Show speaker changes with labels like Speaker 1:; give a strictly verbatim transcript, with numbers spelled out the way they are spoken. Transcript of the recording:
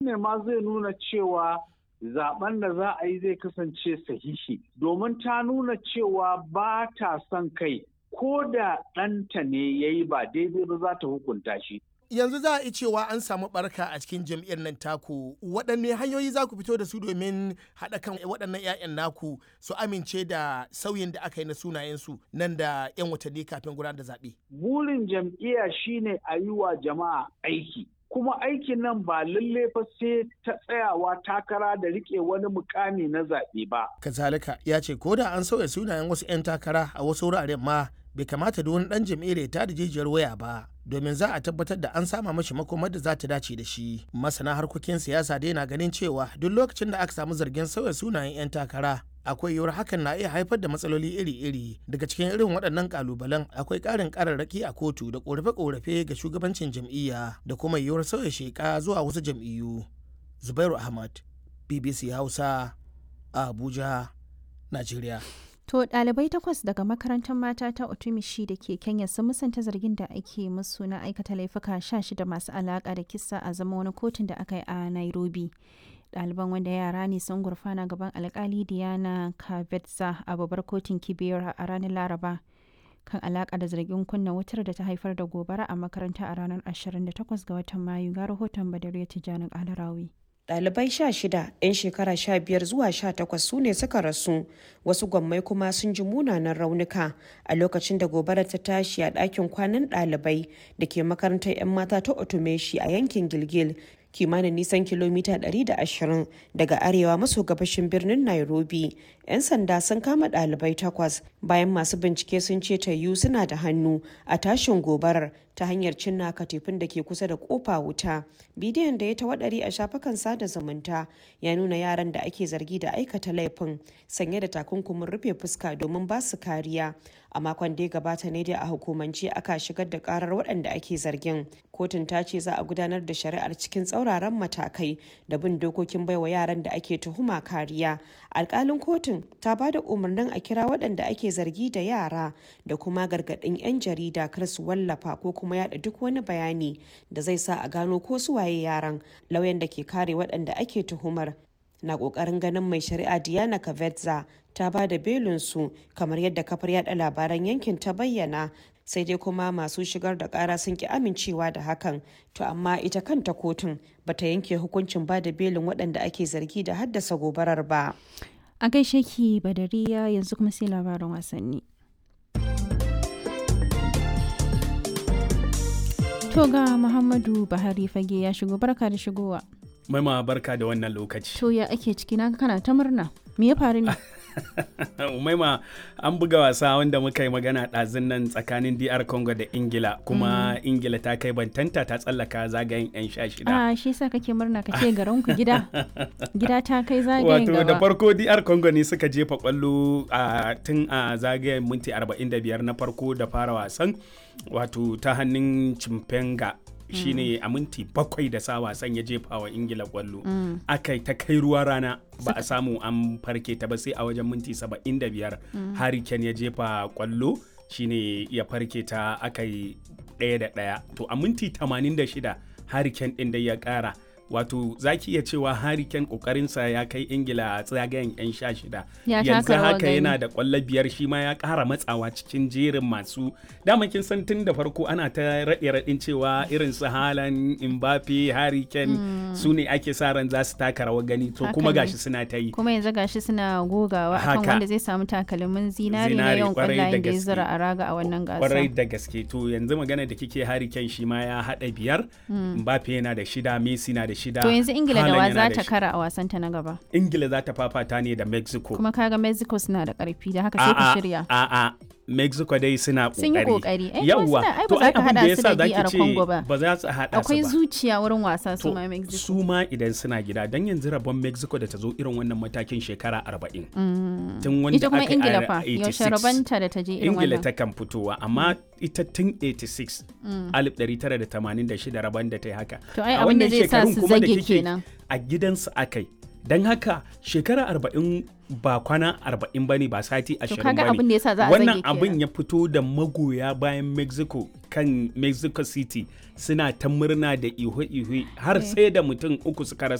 Speaker 1: shine ma zai nuna cewa zaben da za a yi zai kasance sahihi, domin ta nuna cewa ba ta son kai, ko da ɗanta ne ya yi ba daidai ba za ta hukunta shi.
Speaker 2: Yanzu za a yi cewa an samu barka a cikin jam'iyyar nan taku, waɗanne hanyoyi za ku fito da su domin haɗa kan waɗannan 'ya'yan naku su amince da sauyin da aka yi na sunayensu nan da 'yan watanni kafin gudanar da zaɓe?
Speaker 1: Burin jam'iyya shine a yi wa jama'a aiki. Kuma aikin nan ba lalle fa sai ta tsayawa takara da rike wani mukami na zaɓe ba.
Speaker 2: Kazalika ya ce ko da an sauya sunayen wasu 'yan takara a wasu wuraren ma bai kamata da wani ɗan jam'iyyar ya tada jijiyar waya ba, domin za a tabbatar da an sama mashi makomar da za ta dace da shi. Masana harkokin siyasa dai na ganin cewa duk lokacin da aka samu zargin sauya sunayen 'yan takara akwai yiwuwar hakan na iya haifar da matsaloli iri-iri. Daga cikin irin waɗannan kalubalen akwai ƙarin ƙararraki a kotu da ƙorafe-ƙorafe ga shugabancin jam'iyya da kuma yiwuwar sauya sheƙa zuwa wasu jam'iyyu. Zubairu Ahmad, B B C Hausa, Abuja, Najeriya.
Speaker 3: To ɗalibai takwas daga makarantar mata ta Otumishi da ke Kenya sun musanta zargin da ake musu na aikata laifuka sha shida masu alaƙa da kisa a zama wani kotun da aka yi a Nairobi. Ɗaliban wanda yara ne sun gurfana gaban alkali Diana Kavetsa a babbar kotun Kibera a ranar Laraba kan alaƙa da zargin kunna wutar da ta haifar da gobara a makaranta a ranar ashirin da takwas ga watan Mayu, ga rahoton Badariya Tijjani Alarawi.
Speaker 4: Ɗalibai sha shida 'yan shekara sha biyar zuwa sha takwas su ne suka rasu, wasu gwammai kuma sun ji munanan raunuka a lokacin da gobarar ta tashi a ɗakin kwanan ɗalibai da ke makarantar 'yan mata ta Otumeshi a yankin Gilgil, kimanin nisan kilomita ɗari da ashirin daga arewa maso gabashin birnin Nairobi. 'Yan sanda sun kama ɗalibai takwas bayan masu bincike sun ce tayyu suna da hannu a tashin gobarar ta hanyar cinna katifin da ke kusa da kofa wuta. Bidiyon da ya tawaɗari a shafukan sada zumunta ya nuna yaran da ake zargi da aikata laifin sanye da takunkumin rufe fuska domin ba su kariya. A makon da ya gabata ne dai a hukumance aka shigar da karar waɗanda ake zargin. Kotun ta ce za a gudanar da shari'ar cikin tsauraran matakai da bin dokokin baiwa yaran da ake tuhuma kariya. Alƙalin kotun ta ba da umarnin a kira waɗanda ake zargi da yara da kuma gargaɗin 'yan jarida kar su wallafa ko kuma yada duk wani bayani da zai sa a gano ko su waye yaran. Lauyan da ke kare waɗanda ake tuhumar na ƙoƙarin ganin mai shari'a Diana Kavetsa ta ba da belinsu kamar yadda kafar yada labaran yankin ta bayyana, sai dai kuma masu shigar da ƙara sun ki amincewa da hakan. To amma ita kanta kotun bata yanke hukuncin ba da belin waɗanda ake zargi da haddasa gobarar ba.
Speaker 3: A gaishe ki Badariya, yanzu kuma sai labarin wasanni. To ga Muhammadu Buhari fage ya shigo, barka da shigowa.
Speaker 5: Maima barka da wannan lokaci.
Speaker 3: To ya ake ciki, na kana ta murna. Me ya faru ne?
Speaker 5: Maima, an buga wasa wanda muka yi magana ɗazun nan tsakanin D R Congo da Ingila, kuma mm. Ingila ta kai bantanta ta tsallaka zagayen 'yan sha shida.
Speaker 3: Ah, shi sa kake murna ka ce garin ku gida. Gida ta kai zagayen gaba.
Speaker 5: Wato da farko D R Congo ne suka jefa kwallo a tun a zagayen minti arba'in da biyar na farko da fara wasan, wato ta hannun Chimpenga. shine a minti bakwai da sa wasan ya jefa wa Ingila kwallo. Mm. Akai ta kai ruwa rana ba a samu an farke ta ba sai a wajen minti saba'in da biyar mm. Harry Kane ya jefa kwallo shine ya farke ta akai ɗaya da ɗaya. To a minti tamanin da shida Harry Kane ɗin da ya ƙara. Wato zaki iya cewa Harry Kane kokarinsa ya kai Ingila tsagayen 'yan sha shida. Yanzu haka yana da kwallo biyar, shi ma ya ƙara matsawa cikin jerin masu dama. Kin san tun da farko ana ta raɗe raɗin cewa irin su Haaland, Mbappe, Harry Kane mm. su ne ake sa ran za su taka rawar gani, to kuma gashi suna ta yi.
Speaker 3: Kuma yanzu gashi suna gogawa akan wanda zai samu takalmin zinari na yawan kwallayen da ya zura a raga a wannan gasa.
Speaker 5: Kwarai da gaske. To yanzu magana da kike, Harry Kane shi ma ya haɗa biyar, mm. Mbappe yana da shida, Messi na da shida.
Speaker 3: To yanzu Ingila da wa za ta kara a wasanta na gaba?
Speaker 5: Ingila za ta fafata ne da Mexico.
Speaker 3: Kuma kaga Mexico suna da karfi, da haka sai ku shirya.
Speaker 5: A'a, Mexico dai suna kokari.
Speaker 3: Sun yi kokari.
Speaker 5: Yawwa.
Speaker 3: To ai abin da yasa
Speaker 5: zaki
Speaker 3: ce
Speaker 5: ba za su hada su ba.
Speaker 3: Akwai zuciya wurin wasa su ma Mexico.
Speaker 5: Su ma idan suna gida, dan yanzu rabon Mexico da ta zo irin wannan matakin shekara arba'in.
Speaker 3: Mm. Tun wanda ita kuma Ingila fa yaushe rabanta da ta je irin wannan.
Speaker 5: Ingila ta kan fitowa, amma ita tun eighty-six alif ɗari tara da tamanin da shida rabon da ta yi haka.
Speaker 3: To ai abin da zai sa su zage kenan.
Speaker 5: A gidansu akai. Don haka shekara arba'in ba kwana arba'in ba ne, ba sati ashirin ba ne. Wannan abin ya fito da magoya bayan Mexico kan Mexico City suna ta murna da ihu-ihu har sai da mutum uku suka rasa